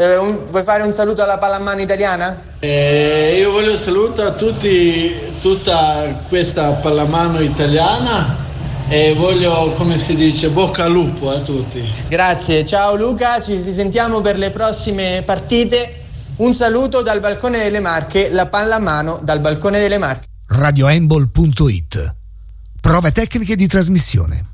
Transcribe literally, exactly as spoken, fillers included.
Eh, un, vuoi fare un saluto alla pallamano italiana? Eh, io voglio salutare a tutti, tutta questa pallamano italiana e voglio, come si dice, bocca al lupo a tutti. Grazie, ciao Luca, ci sentiamo per le prossime partite. Un saluto dal balcone delle Marche, la pallamano dal balcone delle Marche. radiohandball punto it. Prove tecniche di trasmissione.